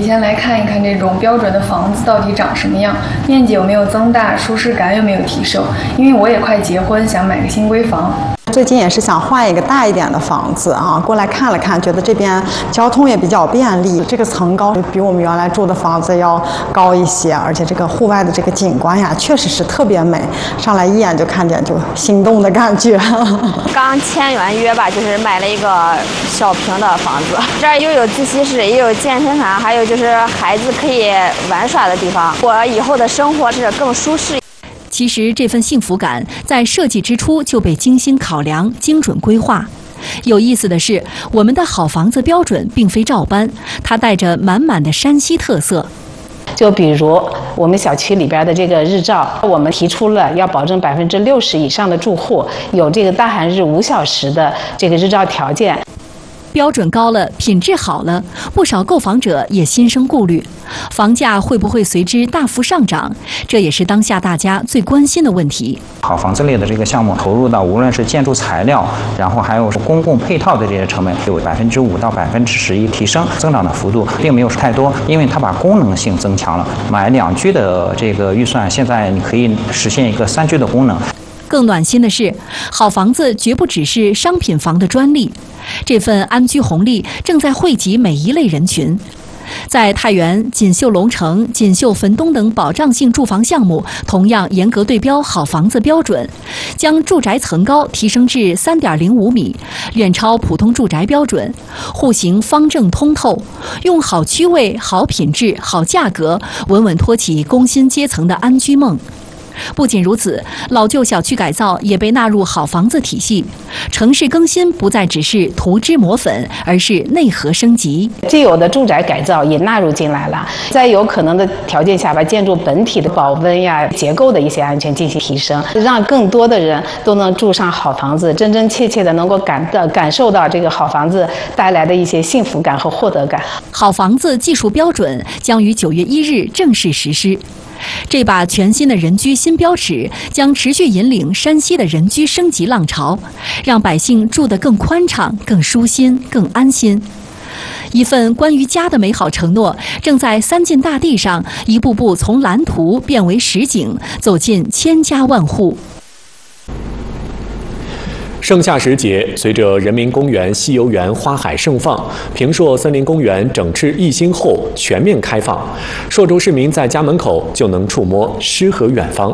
先来看一看这种标准的房子到底长什么样，面积有没有增大，舒适感有没有提升。因为我也快结婚，想买个新闺房。 最近也是想换一个大一点的房子啊，过来看了看，觉得这边交通也比较便利，这个层高比我们原来住的房子要高一些，而且这个户外的这个景观呀，确实是特别美，上来一眼就看见就心动的感觉。 刚签完约吧，就是买了一个小平的房子，这儿又有自习室，也有健身房，还有就是孩子可以玩耍的地方，我以后的生活是更舒适。 其实这份幸福感在设计之初就被精心考量、精准规划。有意思的是，我们的好房子标准并非照搬，它带着满满的山西特色。 就比如我们小区里边的这个日照，我们提出了要保证60%以上的住户有这个大寒日5小时的这个日照条件。 标准高了，品质好了，不少购房者也心生顾虑，房价会不会随之大幅上涨？这也是当下大家最关心的问题。 好房子类的这个项目投入到无论是建筑材料，然后还有公共配套的这些成本，有5%到11%提升，增长的幅度并没有太多，因为它把功能性增强了。买2居的这个预算，现在你可以实现一个3居的功能。 更暖心的是，好房子绝不只是商品房的专利，这份安居红利正在惠及每一类人群。在太原、锦绣龙城、锦绣汾东等保障性住房项目，同样严格对标好房子标准，将住宅层高提升至3.05米，远超普通住宅标准，户型方正通透，用好区位、好品质、好价格，稳稳托起工薪阶层的安居梦。不仅如此，老旧小区改造也被纳入好房子体系，城市更新不再只是涂脂抹粉，而是内核升级。 既有的住宅改造也纳入进来了，在有可能的条件下，把建筑本体的保温呀、结构的一些安全进行提升，让更多的人都能住上好房子，真真切切的能够感受到这个好房子带来的一些幸福感和获得感。 好房子技术标准将于9月1日正式实施。这把全新的人居新标尺将持续引领山西的人居升级浪潮，让百姓住得更宽敞、更舒心、更安心。一份关于家的美好承诺，正在三晋大地上一步步从蓝图变为实景，走进千家万户。 盛夏时节，随着人民公园西游园花海盛放，平朔森林公园整治1星后全面开放，朔州市民在家门口就能触摸诗和远方。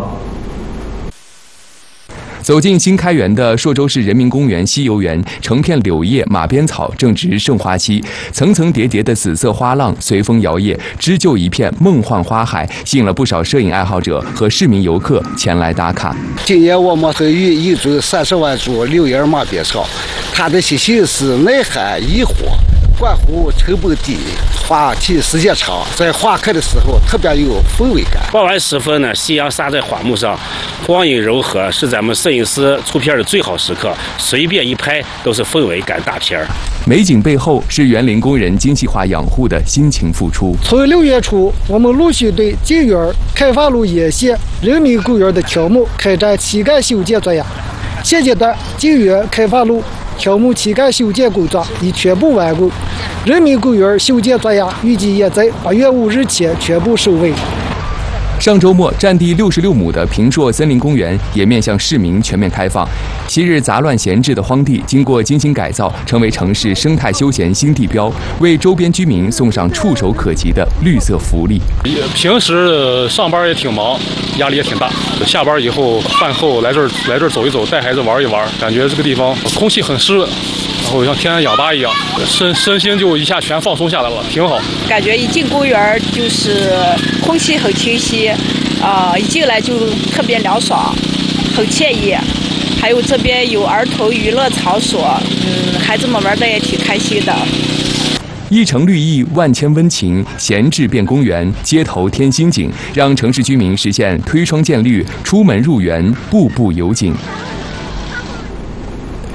走进新开园的朔州市人民公园西游园，成片柳叶、马鞭草正值盛花期，层层叠叠的紫色花浪随风摇曳，织就一片梦幻花海，吸引了不少摄影爱好者和市民游客前来打卡。 今年我们是移植30万株柳叶马鞭草，它的习性是耐寒易火，关乎成本低，花期时间长，在花开的时候特别有氛围感。 傍晚时分呢，夕阳洒在花木上，光影柔和，是咱们摄影师出片的最好时刻，随便一拍都是氛围感大片。 美景背后是园林工人精细化养护的辛勤付出。 从6月初，我们陆续对晋园、开发路沿线人民公园的条目开展期干修建作业。现阶段，晋园、开发路条目期干修建工作已全部完工，人民公园修建作业预计也在8月5日前全部收尾。 上周末，占地66亩的平朔森林公园也面向市民全面开放。昔日杂乱闲置的荒地，经过精心改造，成为城市生态休闲新地标，为周边居民送上触手可及的绿色福利。 平时上班也挺忙，压力也挺大。下班以后，饭后来这儿走一走，带孩子玩一玩，感觉这个地方空气很湿润。然后像天然氧吧一样，身心就一下全放松下来了，挺好。 感觉一进公园就是空气很清新，一进来就特别凉爽，很惬意。还有这边有儿童娱乐场所，孩子们玩的也挺开心的。 一城绿意，万千温情，闲置变公园，街头添新景，让城市居民实现推窗见绿，出门入园，步步有景。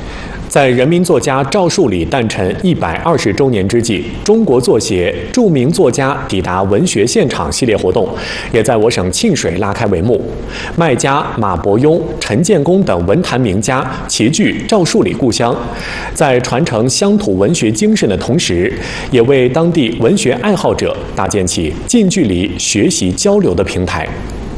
在人民作家赵树理诞辰120周年之际，中国作协著名作家抵达文学现场系列活动也在我省沁水拉开帷幕。麦家、马伯庸、陈建功等文坛名家齐聚赵树理故乡，在传承乡土文学精神的同时，也为当地文学爱好者搭建起近距离学习交流的平台。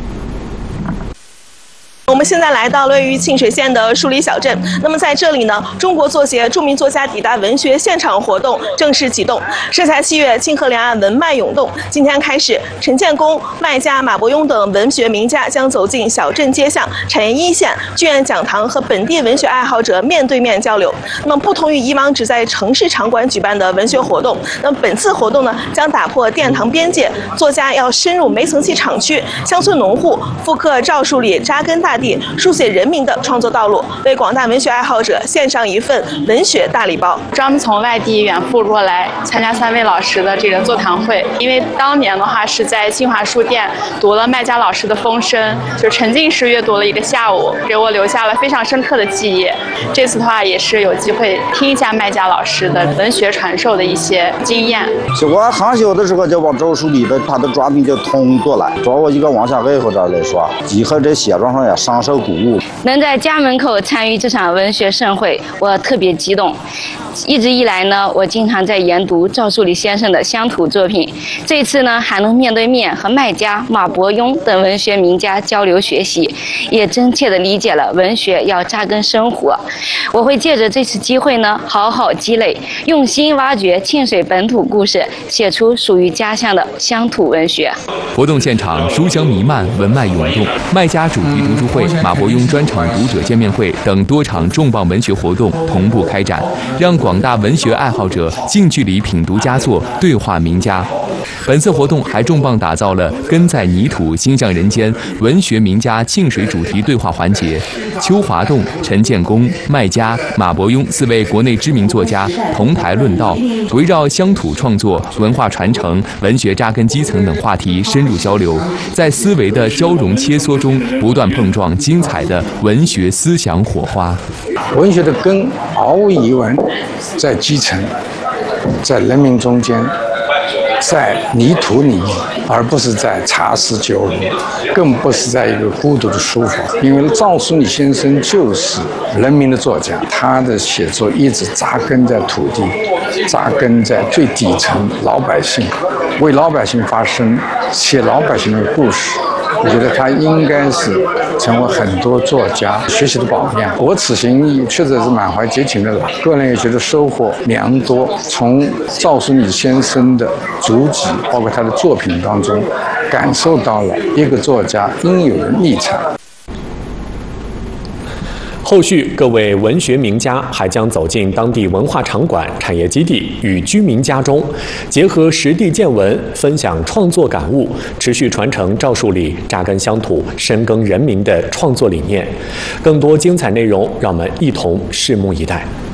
我们现在来到位于沁水县的树理小镇。那么在这里呢，中国作协著名作家抵达文学现场活动正式启动。盛夏7月，沁河两岸文脉涌动。今天开始，陈建功、麦家、马伯庸等文学名家将走进小镇街巷、产业一线、剧院讲堂，和本地文学爱好者面对面交流。那么不同于以往只在城市场馆举办的文学活动，那么本次活动呢，将打破殿堂边界，作家要深入煤层系厂区、乡村农户，复刻赵树理扎根大地、书写人民的创作道路，为广大文学爱好者献上一份文学大礼包。 专门从外地远赴过来参加3位老师的这个座谈会，因为当年的话是在新华书店读了麦家老师的《风声》，就沉浸式阅读了一个下午，给我留下了非常深刻的记忆。这次的话也是有机会听一下麦家老师的文学传授的一些经验。 我上学的时候就往赵树理的他的抓笔就通过来，抓我一个往下爱好者来说，以后这写作上也上手鼓舞。 能在家门口参与这场文学盛会，我特别激动。一直以来呢，我经常在研读赵树理先生的乡土作品。这次呢，还能面对面和麦家、马伯庸等文学名家交流学习，也真切地理解了文学要扎根生活。我会借着这次机会呢，好好积累，用心挖掘沁水本土故事，写出属于家乡的乡土文学。 活动现场书香弥漫，文脉涌动，麦家主题读书会、马伯庸专场读者见面会等多场重磅文学活动同步开展，让广大文学爱好者近距离品读佳作，对话名家。本次活动还重磅打造了根在泥土心向人间文学名家沁水主题对话环节，邱华栋、陈建功、麦家、马伯庸4位国内知名作家同台论道，围绕乡土创作、文化传承、文学扎根基层等话题深入交流，在思维的交融切磋中不断碰撞精彩的文学思想火花。 文学的根毫无疑问在基层，在人民中间，在泥土里面，而不是在茶室酒楼，更不是在一个孤独的书房。因为赵树理先生就是人民的作家，他的写作一直扎根在土地，扎根在最底层老百姓，为老百姓发声，写老百姓的故事。我觉得他应该是成为很多作家学习的榜样。我此行确实是满怀激情的来，个人也觉得收获良多。从赵树理先生的足迹，包括他的作品当中，感受到了一个作家应有的立场。 后续，各位文学名家还将走进当地文化场馆、产业基地与居民家中，结合实地见闻，分享创作感悟，持续传承赵树理扎根乡土、深耕人民的创作理念。更多精彩内容，让我们一同拭目以待。